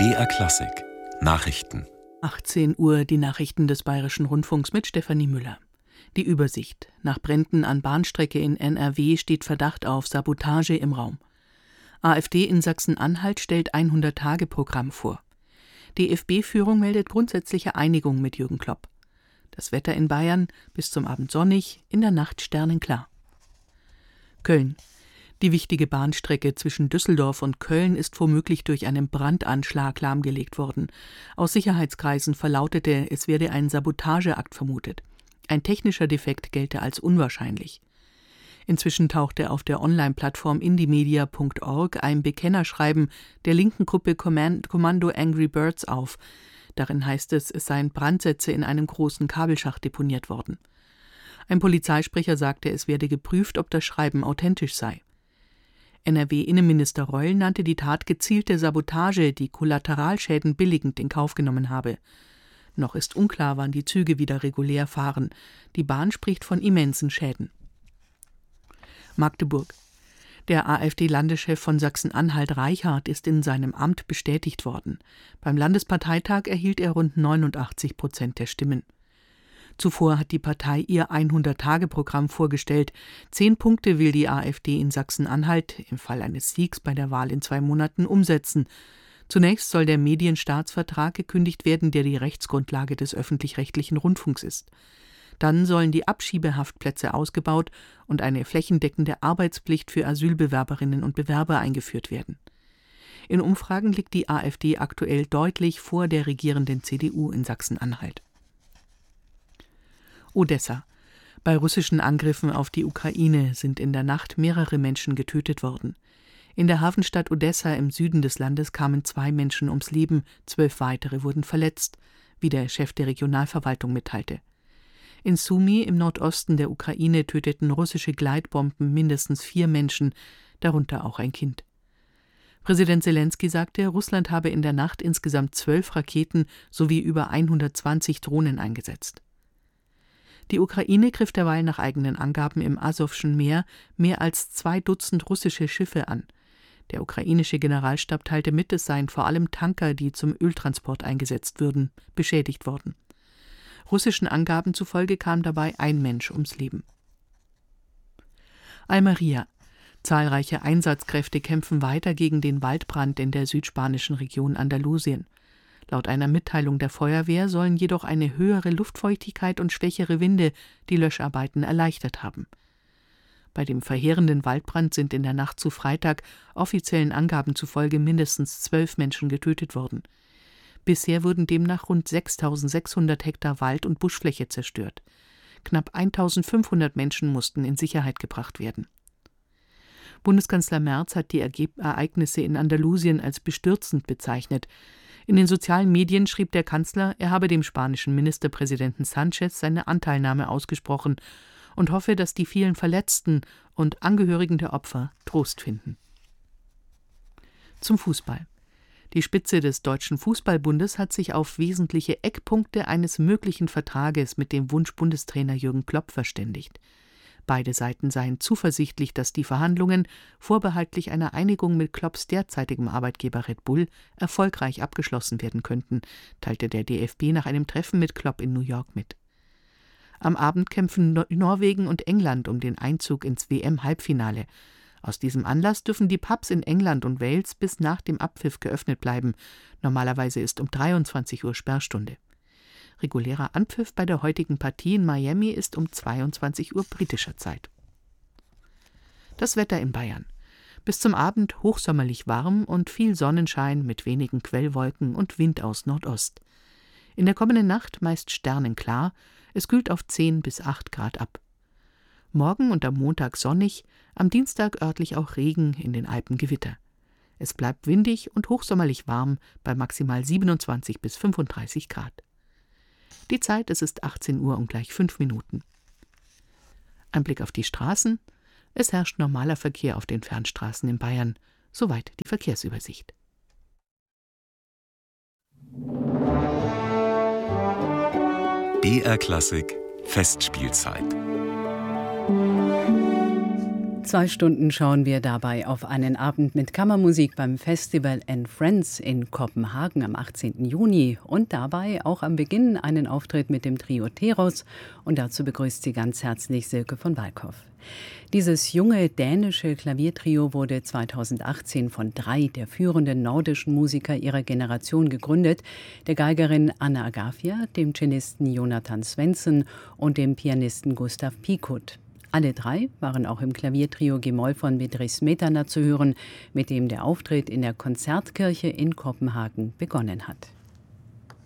BR Klassik Nachrichten. 18 Uhr die Nachrichten des Bayerischen Rundfunks mit Stefanie Müller. Die Übersicht. Nach Bränden an Bahnstrecke in NRW steht Verdacht auf Sabotage im Raum. AfD in Sachsen-Anhalt stellt 100-Tage-Programm vor. DFB-Führung meldet grundsätzliche Einigung mit Jürgen Klopp. Das Wetter in Bayern bis zum Abend sonnig, in der Nacht sternenklar. Köln. Die wichtige Bahnstrecke zwischen Düsseldorf und Köln ist womöglich durch einen Brandanschlag lahmgelegt worden. Aus Sicherheitskreisen verlautete, es werde ein Sabotageakt vermutet. Ein technischer Defekt gelte als unwahrscheinlich. Inzwischen tauchte auf der Online-Plattform indiemedia.org ein Bekennerschreiben der linken Gruppe Kommando Angry Birds auf. Darin heißt es seien Brandsätze in einem großen Kabelschacht deponiert worden. Ein Polizeisprecher sagte, es werde geprüft, ob das Schreiben authentisch sei. NRW-Innenminister Reul nannte die Tat gezielte Sabotage, die Kollateralschäden billigend in Kauf genommen habe. Noch ist unklar, wann die Züge wieder regulär fahren. Die Bahn spricht von immensen Schäden. Magdeburg. Der AfD-Landeschef von Sachsen-Anhalt Reichhardt ist in seinem Amt bestätigt worden. Beim Landesparteitag erhielt er rund 89% der Stimmen. Zuvor hat die Partei ihr 100-Tage-Programm vorgestellt. 10 Punkte will die AfD in Sachsen-Anhalt im Fall eines Siegs bei der Wahl in 2 Monaten umsetzen. Zunächst soll der Medienstaatsvertrag gekündigt werden, der die Rechtsgrundlage des öffentlich-rechtlichen Rundfunks ist. Dann sollen die Abschiebehaftplätze ausgebaut und eine flächendeckende Arbeitspflicht für Asylbewerberinnen und Bewerber eingeführt werden. In Umfragen liegt die AfD aktuell deutlich vor der regierenden CDU in Sachsen-Anhalt. Odessa. Bei russischen Angriffen auf die Ukraine sind in der Nacht mehrere Menschen getötet worden. In der Hafenstadt Odessa im Süden des Landes kamen 2 Menschen ums Leben, 12 weitere wurden verletzt, wie der Chef der Regionalverwaltung mitteilte. In Sumy im Nordosten der Ukraine töteten russische Gleitbomben mindestens 4 Menschen, darunter auch ein Kind. Präsident Selenskyj sagte, Russland habe in der Nacht insgesamt 12 Raketen sowie über 120 Drohnen eingesetzt. Die Ukraine griff derweil nach eigenen Angaben im Asowschen Meer mehr als 2 Dutzend russische Schiffe an. Der ukrainische Generalstab teilte mit, es seien vor allem Tanker, die zum Öltransport eingesetzt würden, beschädigt worden. Russischen Angaben zufolge kam dabei ein Mensch ums Leben. Almería. Zahlreiche Einsatzkräfte kämpfen weiter gegen den Waldbrand in der südspanischen Region Andalusien. Laut einer Mitteilung der Feuerwehr sollen jedoch eine höhere Luftfeuchtigkeit und schwächere Winde die Löscharbeiten erleichtert haben. Bei dem verheerenden Waldbrand sind in der Nacht zu Freitag offiziellen Angaben zufolge mindestens 12 Menschen getötet worden. Bisher wurden demnach rund 6.600 Hektar Wald- und Buschfläche zerstört. Knapp 1.500 Menschen mussten in Sicherheit gebracht werden. Bundeskanzler Merz hat die Ereignisse in Andalusien als bestürzend bezeichnet. In den sozialen Medien schrieb der Kanzler, er habe dem spanischen Ministerpräsidenten Sánchez seine Anteilnahme ausgesprochen und hoffe, dass die vielen Verletzten und Angehörigen der Opfer Trost finden. Zum Fußball. Die Spitze des Deutschen Fußballbundes hat sich auf wesentliche Eckpunkte eines möglichen Vertrages mit dem Wunsch-Bundestrainer Jürgen Klopp verständigt. Beide Seiten seien zuversichtlich, dass die Verhandlungen, vorbehaltlich einer Einigung mit Klopps derzeitigem Arbeitgeber Red Bull, erfolgreich abgeschlossen werden könnten, teilte der DFB nach einem Treffen mit Klopp in New York mit. Am Abend kämpfen Norwegen und England um den Einzug ins WM-Halbfinale. Aus diesem Anlass dürfen die Pubs in England und Wales bis nach dem Abpfiff geöffnet bleiben. Normalerweise ist um 23 Uhr Sperrstunde. Regulärer Anpfiff bei der heutigen Partie in Miami ist um 22 Uhr britischer Zeit. Das Wetter in Bayern. Bis zum Abend hochsommerlich warm und viel Sonnenschein mit wenigen Quellwolken und Wind aus Nordost. In der kommenden Nacht meist sternenklar, es kühlt auf 10 bis 8 Grad ab. Morgen und am Montag sonnig, am Dienstag örtlich auch Regen, in den Alpen Gewitter. Es bleibt windig und hochsommerlich warm bei maximal 27 bis 35 Grad. Die Zeit, es ist 18 Uhr und gleich 5 Minuten. Ein Blick auf die Straßen. Es herrscht normaler Verkehr auf den Fernstraßen in Bayern. Soweit die Verkehrsübersicht. BR Klassik Festspielzeit. 2 Stunden schauen wir dabei auf einen Abend mit Kammermusik beim Festival & Friends in Kopenhagen am 18. Juni und dabei auch am Beginn einen Auftritt mit dem Trio Teros und dazu begrüßt sie ganz herzlich Silke von Walkhoff. Dieses junge dänische Klaviertrio wurde 2018 von 3 der führenden nordischen Musiker ihrer Generation gegründet, der Geigerin Anna Agafia, dem Cellisten Jonathan Svendsen und dem Pianisten Gustav Piekut. Alle 3 waren auch im Klaviertrio G-Moll von Bedřich Smetana zu hören, mit dem der Auftritt in der Konzertkirche in Kopenhagen begonnen hat.